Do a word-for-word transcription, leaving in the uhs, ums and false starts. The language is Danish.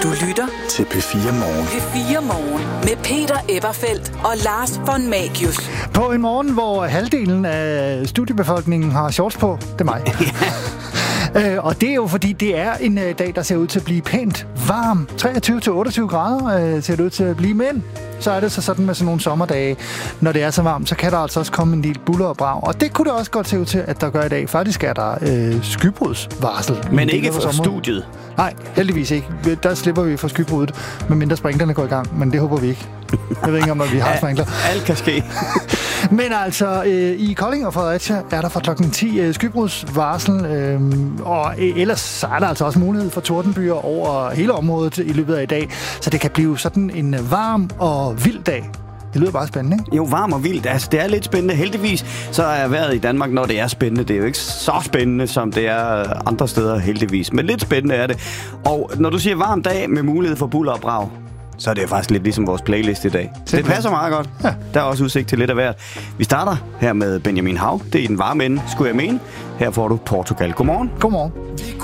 Du lytter til P fire Morgen. P fire Morgen med Peter Eberfeldt og Lars von Magius. På en morgen, hvor halvdelen af studiebefolkningen har shorts på, det er mig. øh, og det er jo fordi, det er en øh, dag, der ser ud til at blive pænt varm. treogtyve til otteogtyve grader øh, ser det ud til at blive, men så er det så sådan med sådan nogle sommerdage, når det er så varmt, så kan der altså også komme en lille buller og brag. Og det kunne det også godt se ud til, at der gør i dag. Faktisk er der øh, skybrudsvarsel. Men ikke for studiet? Nej, heldigvis ikke. Der slipper vi for skybruddet, medmindre sprinklerne går i gang, men det håber vi ikke. Jeg ved ikke, om vi har sprinkler. Alt kan ske. Men altså, øh, i Kolding og Fredericia er der fra klokken ti øh, skybrudsvarsel, øh, og øh, ellers så er der altså også mulighed for tordenbyer over hele området i løbet af i dag, så det kan blive sådan en varm og vild dag. Det lyder bare spændende, ikke? Jo, varm og vildt. Altså, det er lidt spændende. Heldigvis så er vejret i Danmark, når det er spændende. Det er jo ikke så spændende, som det er andre steder, heldigvis. Men lidt spændende er det. Og når du siger varm dag med mulighed for buller og brag, så er det faktisk lidt ligesom vores playlist i dag. Så det passer meget godt. Ja. Der er også udsigt til lidt af hvert. Vi starter her med Benjamin Hav. Det er i den varme ende, skulle jeg mene. Her får du Portugal. Godmorgen. Godmorgen.